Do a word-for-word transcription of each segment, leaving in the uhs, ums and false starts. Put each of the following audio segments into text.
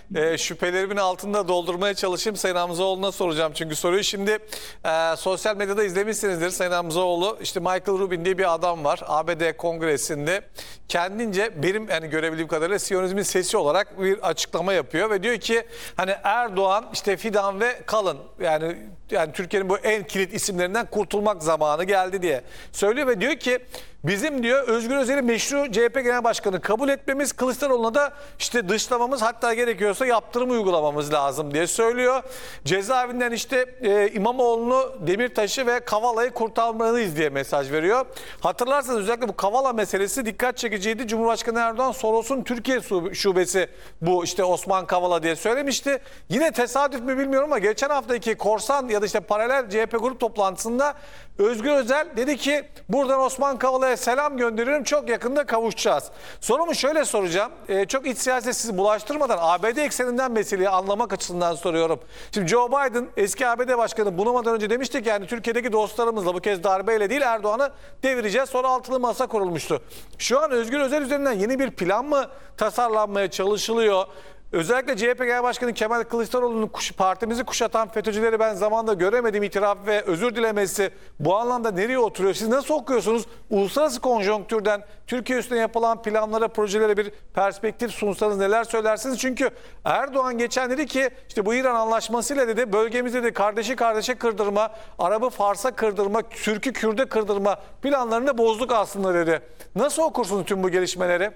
e, şüphelerimin altında doldurmaya çalışayım. Sayın Hamzaoğlu'na soracağım çünkü soruyu. Şimdi e, sosyal medyada izlemişsinizdir Sayın Hamzaoğlu. İşte Michael Rubin diye bir adam var A B D Kongresi'nde. Kendince benim yani görebildiğim kadarıyla Siyonizmin sesi olarak bir açıklama yapıyor ve diyor ki hani Erdoğan işte fidan ve kalın yani yani Türkiye'nin bu en kilit isimlerinden kurtulmak zamanı geldi diye söylüyor ve diyor ki bizim diyor Özgür Özel'i meşru C H P Genel Başkanı kabul etmemiz, Kılıçdaroğlu'na da işte dışlamamız, hatta gerekiyorsa yaptırım uygulamamız lazım diye söylüyor. Cezaevinden işte e, İmamoğlu'nu, Demirtaş'ı ve Kavala'yı kurtarmalıyız diye mesaj veriyor. Hatırlarsanız özellikle bu Kavala meselesi dikkat çekiciydi. Cumhurbaşkanı Erdoğan Soros'un Türkiye şubesi bu işte Osman Kavala diye söylemişti. Yine tesadüf mü bilmiyorum ama geçen haftaki korsan ya da işte paralel C H P grup toplantısında Özgür Özel dedi ki buradan Osman Kavala'ya selam gönderiyorum, çok yakında kavuşacağız. Sorumu şöyle soracağım. Ee, çok iç siyaset sizi bulaştırmadan A B D ekseninden meseleyi anlamak açısından soruyorum. Şimdi Joe Biden eski A B D Başkanı bunamadan önce demiştik yani Türkiye'deki dostlarımızla bu kez darbeyle değil Erdoğan'ı devireceğiz. Sonra altılı masa kurulmuştu. Şu an Özgür Özel üzerinden yeni bir plan mı tasarlanmaya çalışılıyor? Özellikle C H P Genel Başkanı Kemal Kılıçdaroğlu'nun kuş, partimizi kuşatan FETÖ'cüleri ben zamanında göremedim itiraf ve özür dilemesi bu anlamda nereye oturuyor? Siz nasıl okuyorsunuz? Uluslararası konjonktürden Türkiye üstüne yapılan planlara, projelere bir perspektif sunsanız neler söylersiniz? Çünkü Erdoğan geçen dedi ki işte bu İran anlaşmasıyla dedi bölgemizde de kardeşi kardeşe kırdırma, Arap'ı Fars'a kırdırma, Türk'ü Kürt'e kırdırma planlarını bozduk aslında dedi. Nasıl okursunuz tüm bu gelişmeleri?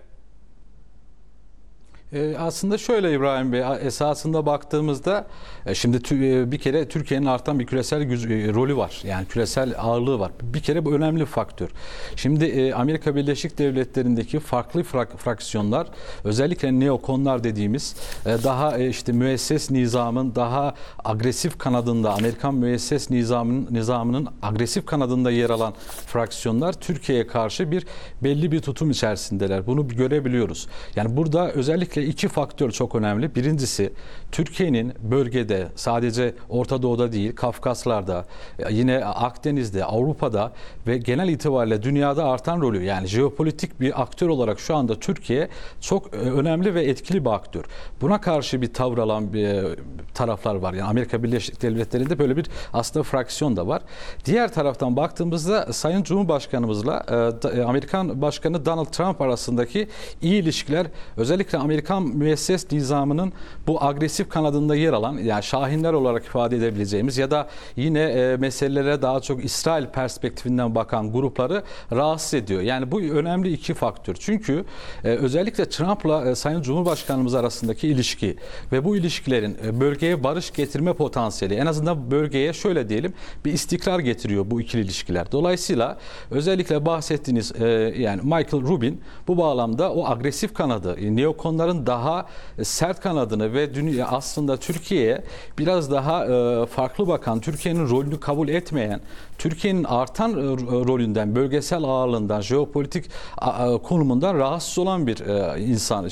Aslında şöyle İbrahim Bey, esasında baktığımızda şimdi bir kere Türkiye'nin artan bir küresel rolü var. Yani küresel ağırlığı var. Bir kere bu önemli bir faktör. Şimdi Amerika Birleşik Devletleri'ndeki farklı frak fraksiyonlar, özellikle neokonlar dediğimiz daha işte müesses nizamın daha agresif kanadında, Amerikan müesses nizamının, nizamının agresif kanadında yer alan fraksiyonlar Türkiye'ye karşı bir belli bir tutum içerisindeler. Bunu görebiliyoruz. Yani burada özellikle İki faktör çok önemli. Birincisi Türkiye'nin bölgede sadece Orta Doğu'da değil, Kafkaslar'da, yine Akdeniz'de, Avrupa'da ve genel itibariyle dünyada artan rolü. Yani jeopolitik bir aktör olarak şu anda Türkiye çok önemli ve etkili bir aktör. Buna karşı bir tavır alan bir taraflar var. Yani Amerika Birleşik Devletleri'nde böyle bir aslında fraksiyon da var. Diğer taraftan baktığımızda Sayın Cumhurbaşkanımızla Amerikan Başkanı Donald Trump arasındaki iyi ilişkiler, özellikle Amerikan müesses nizamının bu agresif kanadında yer alan, yani şahinler olarak ifade edebileceğimiz ya da yine e, meselelere daha çok İsrail perspektifinden bakan grupları rahatsız ediyor. Yani bu önemli iki faktör. Çünkü e, özellikle Trump'la e, Sayın Cumhurbaşkanımız arasındaki ilişki ve bu ilişkilerin e, bölgeye barış getirme potansiyeli, en azından bölgeye şöyle diyelim bir istikrar getiriyor bu ikili ilişkiler. Dolayısıyla özellikle bahsettiğiniz e, yani Michael Rubin bu bağlamda o agresif kanadı, e, neokonların daha sert kanadını ve dünya aslında Türkiye'ye biraz daha e, farklı bakan, Türkiye'nin rolünü kabul etmeyen, Türkiye'nin artan e, rolünden, bölgesel ağırlığından, jeopolitik a, konumundan rahatsız olan bir e, insan e,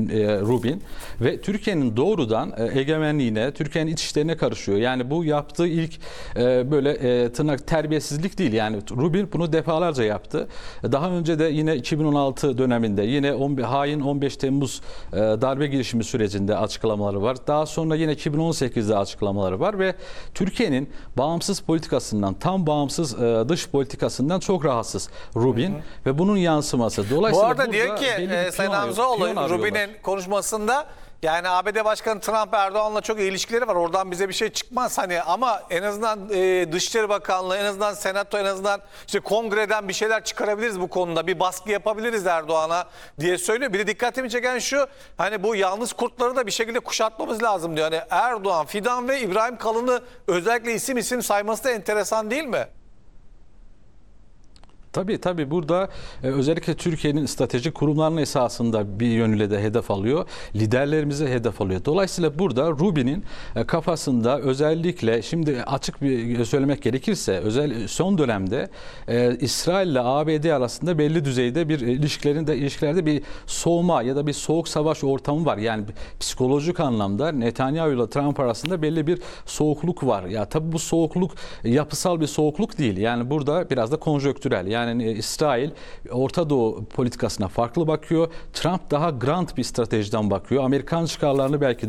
Rubin ve Türkiye'nin doğrudan e, egemenliğine, Türkiye'nin iç işlerine karışıyor. Yani bu yaptığı ilk e, böyle e, tırnak terbiyesizlik değil. Yani Rubin bunu defalarca yaptı. Daha önce de yine iki bin on altı döneminde yine on beş, hain on beş Temmuz e, darbe girişimi sürecinde açıklamaları var. Daha sonra yine iki bin on sekizde açıklamaları var ve Türkiye'nin bağımsız politikasından, tam bağımsız e, dış politikasından çok rahatsız Rubin, hı hı, ve bunun yansıması. Dolayısıyla bu arada diyor ki e, Sayın Hamzaoğlu Rubin'in konuşmasında yani A B D Başkanı Trump Erdoğan'la çok iyi ilişkileri var. Oradan bize bir şey çıkmaz hani ama en azından e, Dışişleri Bakanlığı, en azından Senato, en azından işte Kongre'den bir şeyler çıkarabiliriz bu konuda. Bir baskı yapabiliriz Erdoğan'a diye söylüyor. Bir de dikkatimi çeken şu, hani bu yalnız kurtları da bir şekilde kuşatmamız lazım diyor. Hani Erdoğan, Fidan ve İbrahim Kalın'ı özellikle isim isim sayması da enteresan değil mi? Tabii tabii burada e, özellikle Türkiye'nin stratejik kurumlarının esasında bir yönüyle de hedef alıyor. Liderlerimize hedef alıyor. Dolayısıyla burada Rubin'in e, kafasında özellikle şimdi açık bir söylemek gerekirse özel son dönemde e, İsrail ile A B D arasında belli düzeyde bir ilişkilerinde ilişkilerde bir soğuma ya da bir soğuk savaş ortamı var. Yani psikolojik anlamda Netanyahu ile Trump arasında belli bir soğukluk var. Ya tabii bu soğukluk yapısal bir soğukluk değil. Yani burada biraz da konjonktürel. Yani Yani İsrail Orta Doğu politikasına farklı bakıyor. Trump daha grand bir stratejiden bakıyor. Amerikan çıkarlarını belki